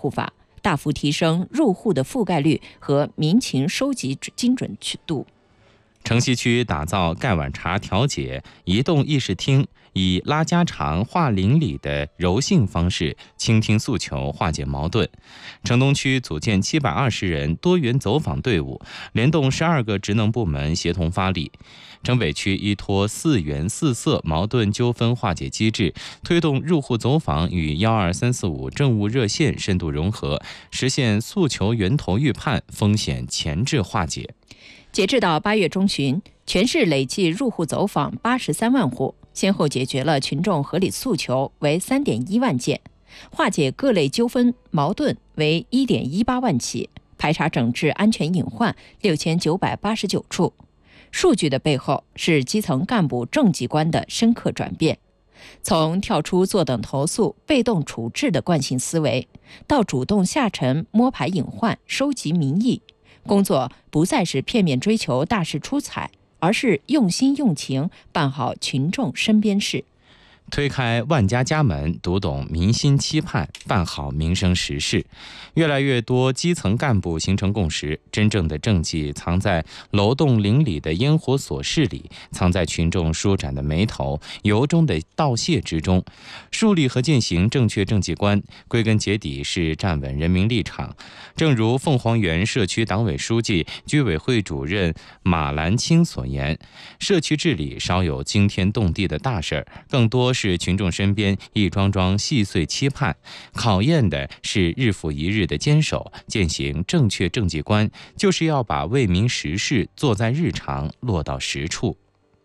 护法，大幅提升入户的覆盖率和民情收集精准度。 城西区打造盖碗茶调解移动议事厅，以拉家常、话邻里的柔性方式倾听诉求、化解矛盾。城东区组建720人多元走访队伍，联动12个职能部门协同发力。城北区依托4元4色矛盾纠纷化解机制，推动入户走访与12345政务热线深度融合，实现诉求源头预判、风险前置化解。 截至到8月中旬，全市累计入户走访83万户，先后解决了群众合理诉求为3.1万件，化解各类纠纷矛盾为1.18万起，排查整治安全隐患6989处。数据的背后是基层干部政绩观的深刻转变，从跳出坐等投诉、被动处置的惯性思维，到主动下沉摸排隐患、收集民意。工作不再是片面追求大事出彩，而是用心用情办好群众身边事。 推开万家家门，读懂民心期盼，办好民生实事。越来越多基层干部形成共识，真正的政绩藏在楼栋邻里的烟火琐事里，藏在群众舒展的眉头、由衷的道谢之中。树立和践行正确政绩观，归根结底是站稳人民立场。正如凤凰园社区党委书记、居委会主任马兰青所言，社区治理少有惊天动地的大事儿，更多是群众身边一桩桩细碎期盼，考验的是日复一日的坚守。践行正确政绩观，就是要把为民实事做在日常，落到实处。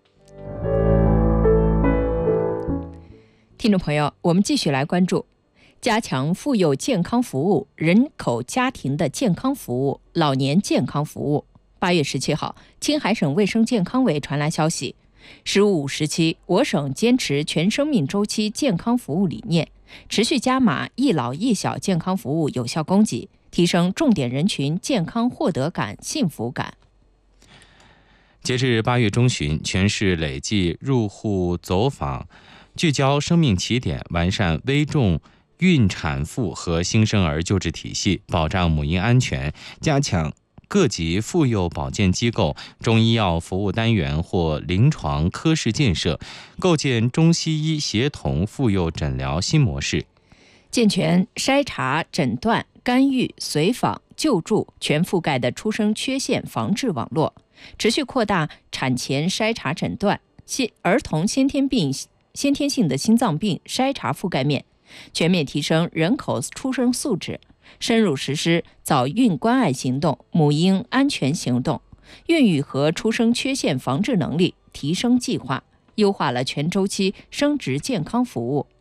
听众朋友，我们继续来关注加强妇幼健康服务、人口家庭的健康服务、老年健康服务。8月17号，青海省卫生健康委传来消息，15-5时期，我省坚持全生命周期健康服务理念，持续加码一老一小健康服务有效供给，提升重点人群健康获得感、幸福感。 截至8月中旬，全市累计入户走访聚焦生命起点，完善危重孕产妇和新生儿救治体系，保障母婴安全，加强各级妇幼保健机构中医药服务单元或临床科室建设，构建中西医协同妇幼诊疗新模式， 健全筛查、诊断、干预、随访、救助全覆盖的出生缺陷防治网络，持续扩大产前筛查诊断、儿童先天性的心脏病筛查覆盖面，全面提升人口出生素质，深入实施早孕关爱行动、母婴安全行动，孕育和出生缺陷防治能力提升计划，优化了全周期生殖健康服务。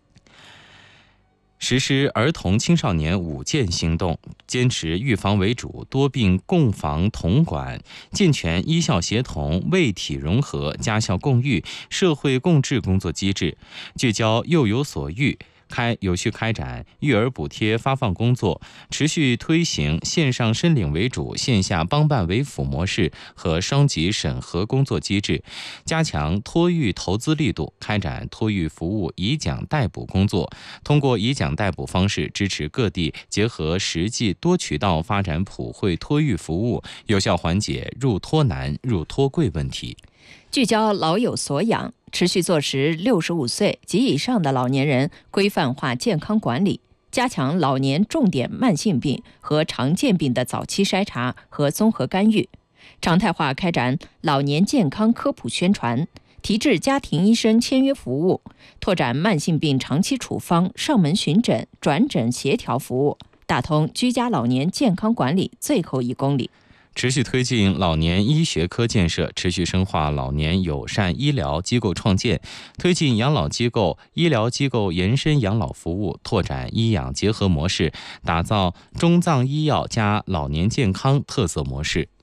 实施儿童青少年5健行动，坚持预防为主、多病共防同管，健全医校协同、卫体融合、家校共育、社会共治工作机制，聚焦幼有所育，有序开展育儿补贴发放工作，持续推行线上申领为主、线下帮办为辅模式和双级审核工作机制，加强托育投资力度，开展托育服务以奖代补工作，通过以奖代补方式支持各地结合实际多渠道发展普惠托育服务，有效缓解入托难、入托贵问题。 聚焦老有所养，持续坐实65岁及以上的老年人规范化健康管理，加强老年重点慢性病和常见病的早期筛查和综合干预，常态化开展老年健康科普宣传，提质家庭医生签约服务，拓展慢性病长期处方、上门巡诊、转诊协调服务，打通居家老年健康管理最后1公里。 持续推进老年医学科建设，持续深化老年友善医疗机构创建，推进养老机构、医疗机构延伸养老服务，拓展医养结合模式，打造中藏医药加老年健康特色模式。